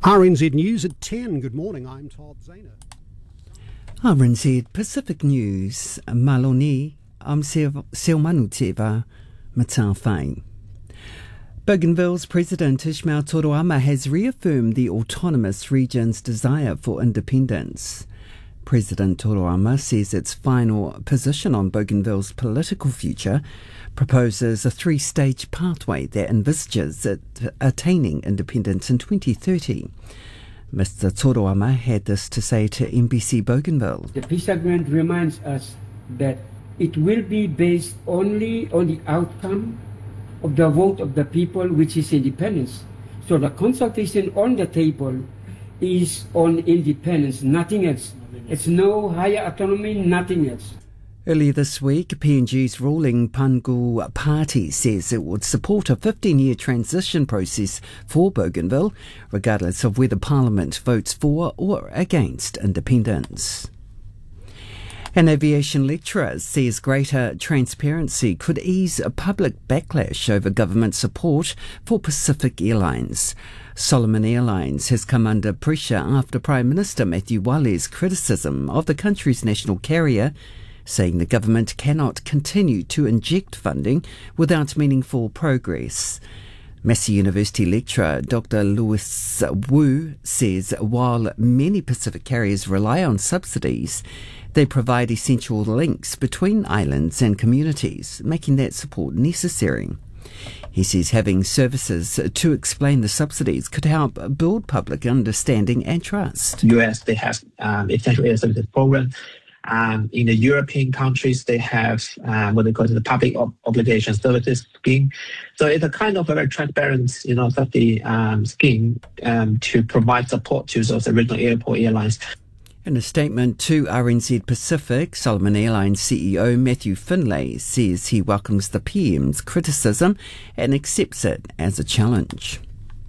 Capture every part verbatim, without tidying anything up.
R N Z News at ten. Good morning, I'm Todd Zahner. R N Z Pacific News, Maloni, am Seomanu Teva, Matawhai. Bougainville's President Ismail Toroama has reaffirmed the autonomous region's desire for independence. President Toroama says its final position on Bougainville's political future proposes a three-stage pathway that envisages it attaining independence in twenty thirty. Mister Toroama had this to say to N B C Bougainville. The peace agreement reminds us that it will be based only on the outcome of the vote of the people, which is independence. So the consultation on the table is on independence, nothing else. It's no higher autonomy, nothing else. Earlier this week, P N G's ruling Pangu Party says it would support a fifteen-year transition process for Bougainville, regardless of whether Parliament votes for or against independence. An aviation lecturer says greater transparency could ease a public backlash over government support for Pacific Airlines. Solomon Airlines has come under pressure after Prime Minister Matthew Wale's criticism of the country's national carrier, saying the government cannot continue to inject funding without meaningful progress. Massey University lecturer Doctor Louis Wu says while many Pacific carriers rely on subsidies, they provide essential links between islands and communities, making that support necessary. He says having services to explain the subsidies could help build public understanding and trust. U S, they have um, essential air services program. Um, in the European countries, they have um, what they call the public ob- obligation services scheme. So it's a kind of a very transparent, you know, subsidy um, scheme um, to provide support to those regional airport airlines. In a statement to R N Z Pacific, Solomon Airlines C E O Matthew Finlay says he welcomes the P M's criticism and accepts it as a challenge.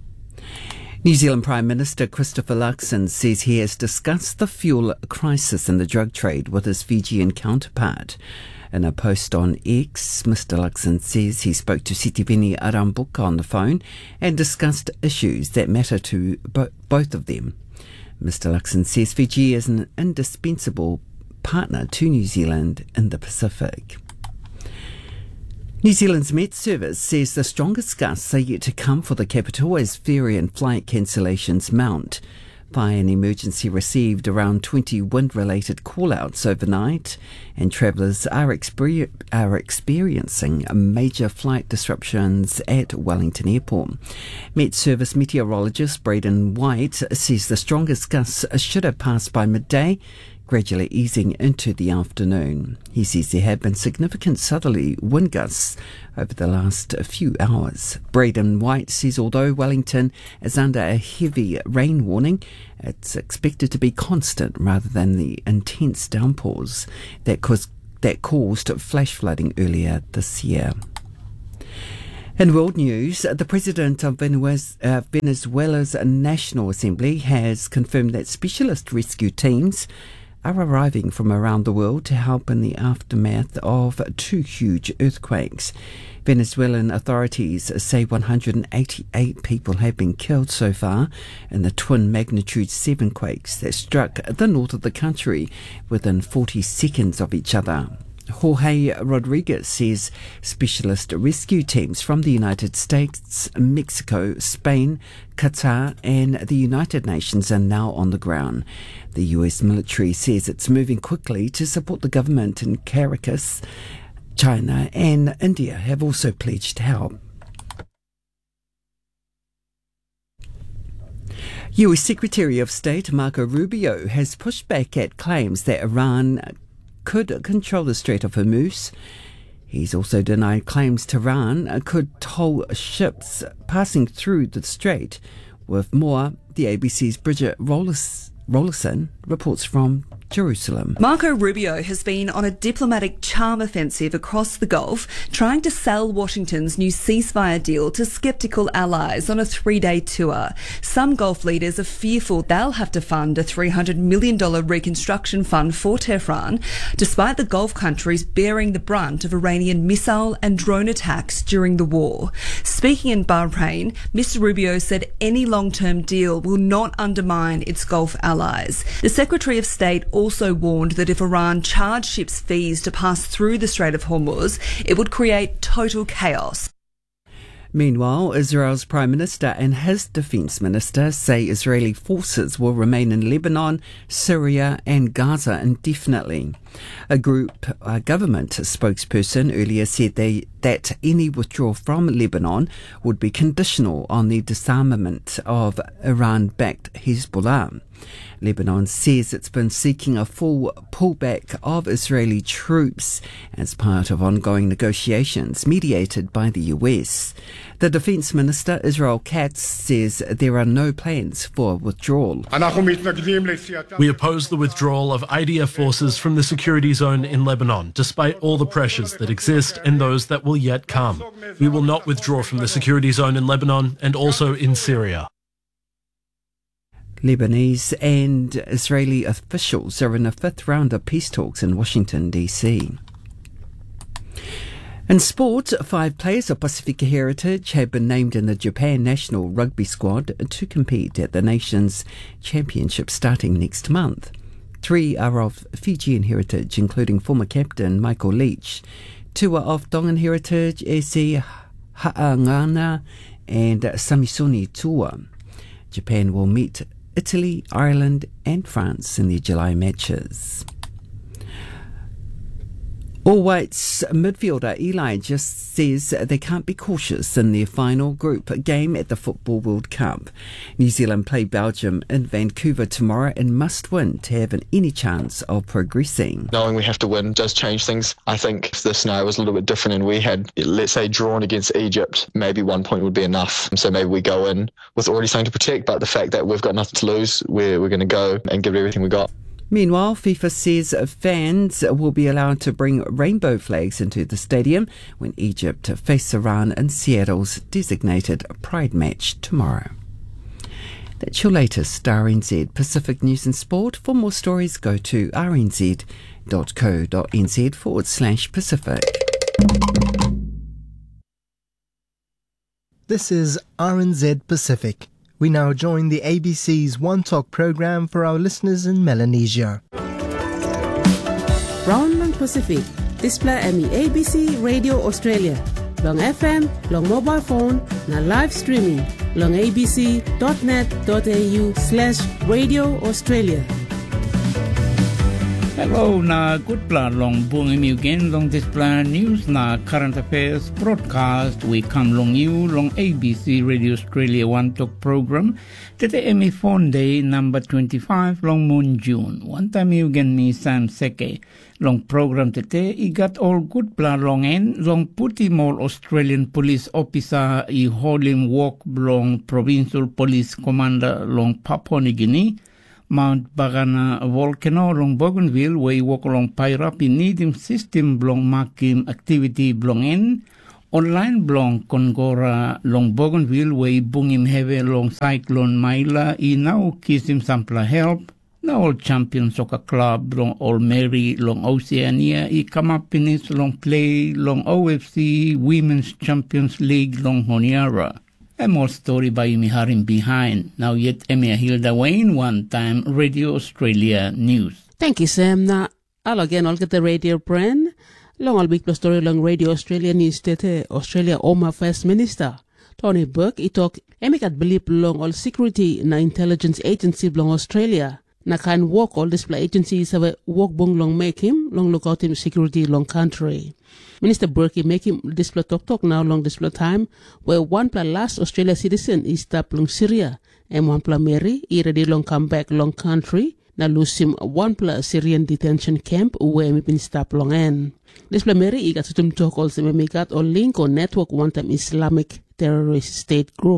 New Zealand Prime Minister Christopher Luxon says he has discussed the fuel crisis in the drug trade with his Fijian counterpart. In a post on X, Mister Luxon says he spoke to Sitiveni Arambuka on the phone and discussed issues that matter to bo- both of them. Mister Luxon says Fiji is an indispensable partner to New Zealand in the Pacific. New Zealand's Met Service says the strongest gusts are yet to come for the capital as ferry and flight cancellations mount. By an emergency received around twenty wind-related call-outs overnight, and travellers are, exper- are experiencing major flight disruptions at Wellington Airport. Met Service meteorologist Braden White says the strongest gusts should have passed by midday, gradually easing into the afternoon. He says there have been significant southerly wind gusts over the last few hours. Braden White says although Wellington is under a heavy rain warning, it's expected to be constant rather than the intense downpours that caused, that caused flash flooding earlier this year. In world news, the President of Venezuela's National Assembly has confirmed that specialist rescue teams are arriving from around the world to help in the aftermath of two huge earthquakes. Venezuelan authorities say one hundred eighty-eight people have been killed so far in the twin magnitude seven quakes that struck the north of the country within forty seconds of each other. Jorge Rodriguez says specialist rescue teams from the United States, Mexico, Spain, Qatar and the United Nations are now on the ground. The U S military says it's moving quickly to support the government in Caracas. China and India have also pledged help. U S Secretary of State Marco Rubio has pushed back at claims that Iran could control the Strait of Hormuz. He's also denied claims Tehran could toll ships passing through the strait. With more, the A B C's Bridget Rollerson reports from Jerusalem. Marco Rubio has been on a diplomatic charm offensive across the Gulf, trying to sell Washington's new ceasefire deal to sceptical allies on a three-day tour. Some Gulf leaders are fearful they'll have to fund a three hundred million dollars reconstruction fund for Tehran, despite the Gulf countries bearing the brunt of Iranian missile and drone attacks during the war. Speaking in Bahrain, Mister Rubio said any long-term deal will not undermine its Gulf allies. The Secretary of State also warned that if Iran charged ships fees to pass through the Strait of Hormuz, it would create total chaos. Meanwhile, Israel's Prime Minister and his Defence Minister say Israeli forces will remain in Lebanon, Syria and Gaza indefinitely. A group a government spokesperson earlier said they, that any withdrawal from Lebanon would be conditional on the disarmament of Iran-backed Hezbollah. Lebanon says it's been seeking a full pullback of Israeli troops as part of ongoing negotiations mediated by the U S. The Defence Minister, Israel Katz, says there are no plans for withdrawal. We oppose the withdrawal of I D F forces from the security zone in Lebanon, despite all the pressures that exist and those that will yet come. We will not withdraw from the security zone in Lebanon and also in Syria. Lebanese and Israeli officials are in a fifth round of peace talks in Washington, D C. In sport, five players of Pasifika heritage have been named in the Japan national rugby squad to compete at the nation's championship starting next month. Three are of Fijian heritage, including former captain Michael Leach. Two are of Tongan heritage, Esi Haangana and Samisoni Tua. Japan will meet Italy, Ireland and France in their July matches. All Whites midfielder Eli just says they can't be cautious in their final group game at the Football World Cup. New Zealand play Belgium in Vancouver tomorrow and must win to have any chance of progressing. Knowing we have to win does change things. I think if the scenario was a little bit different and we had, let's say, drawn against Egypt, maybe one point would be enough. So maybe we go in with already something to protect, but the fact that we've got nothing to lose, we're, we're going to go and give it everything we got. Meanwhile, FIFA says fans will be allowed to bring rainbow flags into the stadium when Egypt face Iran in Seattle's designated Pride match tomorrow. That's your latest R N Z Pacific News and Sport. For more stories, go to rnz.co.nz forward slash Pacific. This is R N Z Pacific. We now join the A B C's One Talk program for our listeners in Melanesia. Brownland Pacific, display M E A B C Radio Australia. Long F M, long mobile phone, na live streaming. Long abc.net.au slash Radio Australia. Hello, na good plan long boom again long this plan news na current affairs broadcast we come long you long A B C Radio Australia One Talk program today Emmy phone day number twenty-five long moon June one time you again me Sam Seke long program today I got all good plan long end long puti more Australian police officer I hold him walk long provincial police commander long Papua New Guinea Mount Bagana volcano long Bougainville where walk along Pairapi need him system blong makim activity blong en online blong Kongora long Bougainville where bung him heavy long cyclone Maila I now kiss him sampla help now all champion soccer club long All Mary long Oceania I come up in it long play long O F C Women's Champions League long Honiara. A more story by me Harim behind. Now yet Emia Hilda Wayne, one time Radio Australia News. Thank you, Sam. Na all again, I'll get the radio brand. Long all big plus story long Radio Australia News tete Australia Oma First Minister Tony Burke I talk Emi kat believe long all security na intelligence agency long Australia. Na kan work all display agencies have a work bong long make him long look out him security long country. Minister Burke make him display talk talk now long display time where one pla last Australia citizen is tap long Syria and one pla Mary I ready long come back long country na lose him one pla Syrian detention camp where me been stop long end. Display Mary I got to talk also me got or link or network one time Islamic terrorist state group.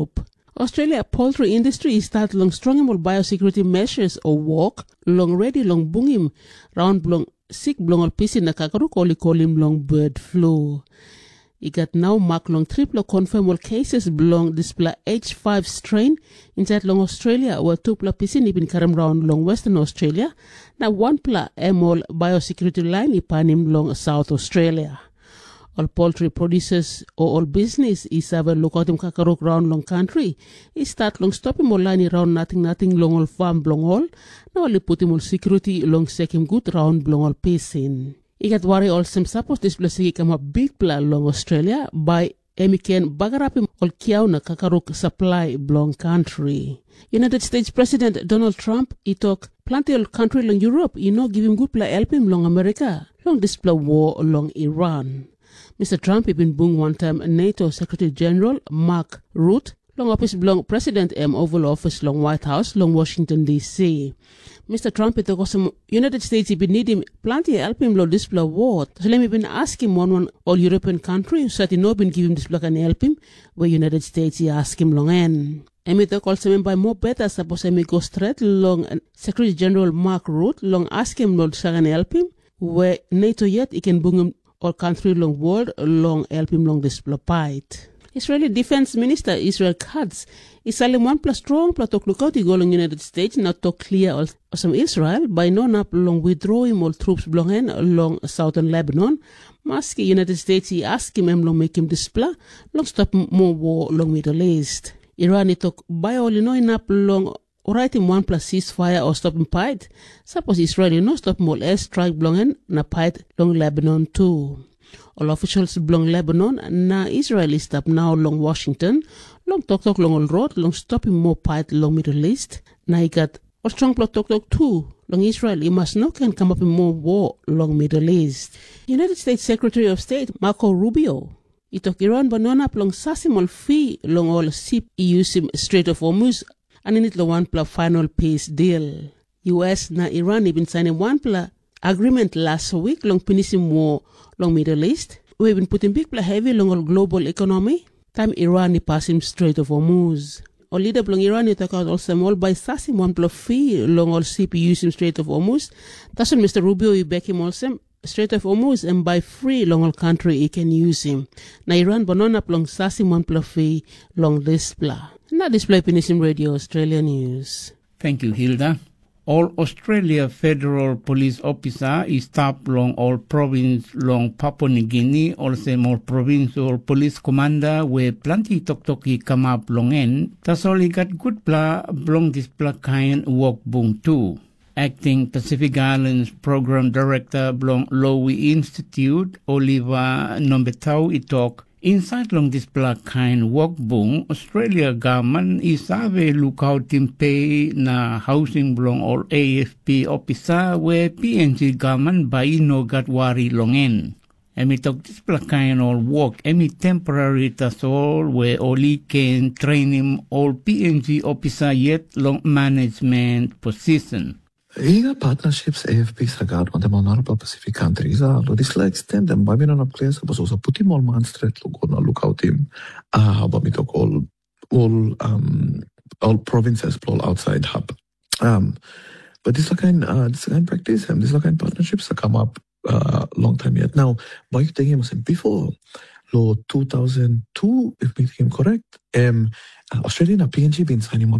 Australia poultry industry is start long strong biosecurity measures or walk long ready long bungim round long sick blong or piece in the kakaruk or call him long bird flu. It got now mark long triple confirmed cases belong display H five strain inside long Australia or two pla pisin ibin karam round long Western Australia. Now one pla emol biosecurity line ipanim long South Australia. All poultry producers or all business is have a look out in kakarok round long country. It start long stopping more line round nothing nothing long all farm blong all. Now only put him all security long second good round blong all pisin. Ikat wari all sem suppose this place come a big plan long Australia by emiken bagarapim all kiaw na kakaruk supply blong country. United States President Donald Trump he talk plenty all country long Europe you know give him good plan help him long America long display war long Iran. Mister Trump he been bung one time NATO Secretary General Mark Rutte long office belong President M Oval Office long White House long Washington D C. Mister Trump it was some United States he been need him plenty help him long display war. So let me been ask him one one all European countries so that he no been give him display and help him where United States he ask him long end. And me talk also by more better suppose I may go straight long Secretary General Mark Rutte long ask him long and help him where NATO yet he can bring him all country long world long help him long display fight. Israeli Defense Minister Israel Katz is selling one plus strong plus talk look out he go long United States not to clear all some Israel by non up long withdraw him all troops belong in along southern Lebanon. Maski United States he ask him long make him display long stop more war long Middle East. Iran he talk by all you know enough long alright him one plus ceasefire or stop him fight. Suppose Israel you know stop more air strike belong in na fight long Lebanon too. All officials belong Lebanon na Israel is stop now long Washington long talk talk long all road long stop him more fight long Middle East na he got a strong plot talk talk too long Israel he must no can come up in more war long Middle East. United States Secretary of State Marco Rubio he talk Iran banana long sasimol fee long all ship he use him Strait of Hormuz and in it the one pla final peace deal. U S na Iran he been signing one pla agreement last week long finishing war long Middle East. We've been putting big play heavy long all global economy. Time Iran he passing Strait of Hormuz. All leader long Iran he talk out also all by sassing one pla fee long all C P using Strait of Hormuz. That's when Mister Rubio he back him also Strait of Hormuz and by free long all country he can use him. Na Iran banana long sassing one pla fee long display. Now display finishing Radio Australia News. Thank you, Hilda. All Australia federal police officer is staff long all province long Papua New Guinea, also more provincial police commander where plenty tok tok he come up long end. That's all he got good blah long this blah kind work boom too. Acting Pacific Islands Program Director Blong Lowy Institute, Oliver Nombetau itok. Inside long this black kind work boom, Australia government is have a lookout in pay na housing belong all A F P officer where P N G government by no got worry long end. Emi talk this black kind all work, emi temporary tas all where only can train him all P N G officer yet long management position. Iga partnerships A F P sagad on the honorable Pacific countries are lo this like extend them by no place so so put him all man straight look on look out him ah but me talk all all um all provinces all outside hub um but this kind uh this kind practice and this kind partnerships have come up uh long time yet now by you taking him before lo two thousand two if me him correct um Australian P N G been signing